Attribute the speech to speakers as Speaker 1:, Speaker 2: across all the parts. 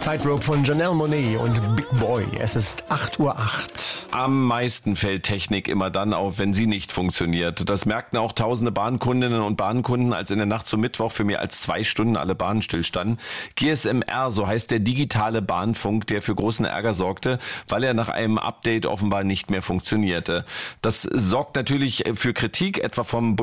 Speaker 1: Tightrope von Janelle Monáe und Big Boy. Es ist 8:08 Uhr.
Speaker 2: Am meisten fällt Technik immer dann auf, wenn sie nicht funktioniert. Das merkten auch tausende Bahnkundinnen und Bahnkunden, als in der Nacht zum Mittwoch für mehr als 2 Stunden alle Bahnen stillstanden. GSM-R, so heißt der digitale Bahnfunk, der für großen Ärger sorgte, weil er nach einem Update offenbar nicht mehr funktionierte. Das sorgt natürlich für Kritik, etwa vom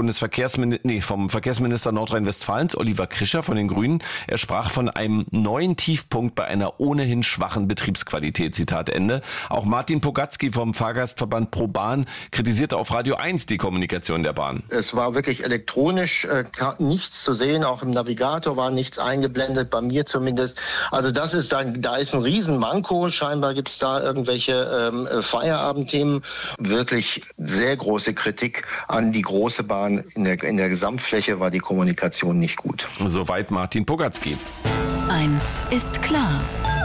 Speaker 2: Verkehrsminister Nordrhein-Westfalens, Oliver Krischer von den Grünen. Er sprach von einem neuen Tiefpunkt bei einer ohnehin schwachen Betriebsqualität, Zitat Ende. Auch Martin Pogatzky vom Fahrgastverband ProBahn kritisierte auf Radio 1 die Kommunikation der Bahn.
Speaker 3: Es war wirklich elektronisch, nichts zu sehen, auch im Navigator war nichts eingeblendet, bei mir zumindest. Also da ist ein Riesenmanko, scheinbar gibt es da irgendwelche Feierabendthemen. Wirklich sehr große Kritik an die große Bahn. In der Gesamtfläche war die Kommunikation nicht gut.
Speaker 2: Soweit Martin Pogatzky.
Speaker 4: Eins ist klar.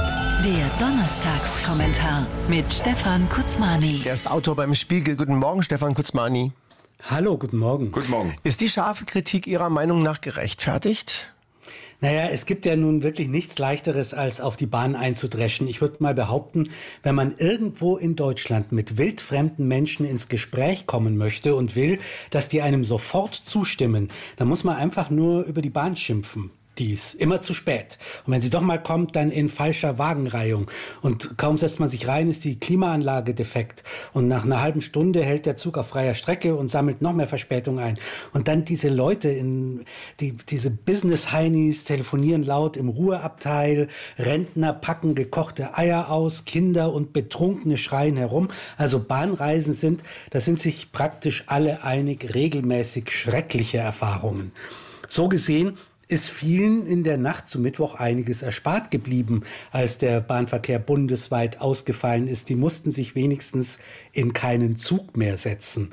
Speaker 4: Der Donnerstagskommentar mit Stefan Kuczmani.
Speaker 1: Er ist Autor beim Spiegel. Guten Morgen, Stefan Kuczmani.
Speaker 5: Hallo, guten Morgen.
Speaker 2: Guten Morgen.
Speaker 1: Ist die scharfe Kritik Ihrer Meinung nach gerechtfertigt?
Speaker 5: Naja, es gibt ja nun wirklich nichts Leichteres, als auf die Bahn einzudreschen. Ich würde mal behaupten, wenn man irgendwo in Deutschland mit wildfremden Menschen ins Gespräch kommen möchte und will, dass die einem sofort zustimmen, dann muss man einfach nur über die Bahn schimpfen. Die ist immer zu spät. Und wenn sie doch mal kommt, dann in falscher Wagenreihung. Und kaum setzt man sich rein, ist die Klimaanlage defekt. Und nach einer halben Stunde hält der Zug auf freier Strecke und sammelt noch mehr Verspätung ein. Und dann diese Leute, diese Business-Heinis telefonieren laut im Ruheabteil, Rentner packen gekochte Eier aus, Kinder und Betrunkene schreien herum. Also Bahnreisen da sind sich praktisch alle einig, regelmäßig schreckliche Erfahrungen. So gesehen ist vielen in der Nacht zum Mittwoch einiges erspart geblieben, als der Bahnverkehr bundesweit ausgefallen ist. Die mussten sich wenigstens in keinen Zug mehr setzen.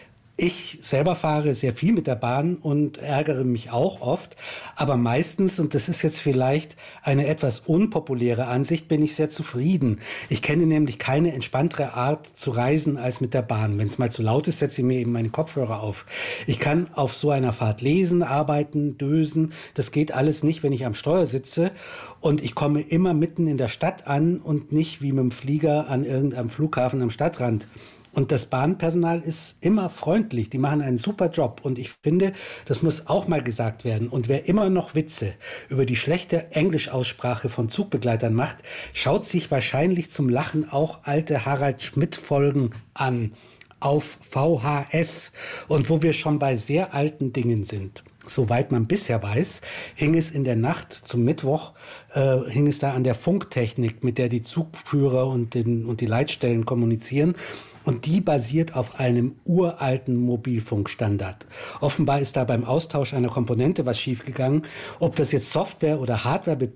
Speaker 5: Ich selber fahre sehr viel mit der Bahn und ärgere mich auch oft, aber meistens, und das ist jetzt vielleicht eine etwas unpopuläre Ansicht, bin ich sehr zufrieden. Ich kenne nämlich keine entspanntere Art zu reisen als mit der Bahn. Wenn es mal zu laut ist, setze ich mir eben meine Kopfhörer auf. Ich kann auf so einer Fahrt lesen, arbeiten, dösen. Das geht alles nicht, wenn ich am Steuer sitze. Und ich komme immer mitten in der Stadt an und nicht wie mit dem Flieger an irgendeinem Flughafen am Stadtrand. Und das Bahnpersonal ist immer freundlich. Die machen einen super Job. Und ich finde, das muss auch mal gesagt werden. Und wer immer noch Witze über die schlechte Englischaussprache von Zugbegleitern macht, schaut sich wahrscheinlich zum Lachen auch alte Harald Schmidt-Folgen an. Auf VHS. Und wo wir schon bei sehr alten Dingen sind. Soweit man bisher weiß, hing es in der Nacht zum Mittwoch, hing es da an der Funktechnik, mit der die Zugführer und die Leitstellen kommunizieren. Und die basiert auf einem uralten Mobilfunkstandard. Offenbar ist da beim Austausch einer Komponente was schiefgegangen. Ob das jetzt Software oder Hardware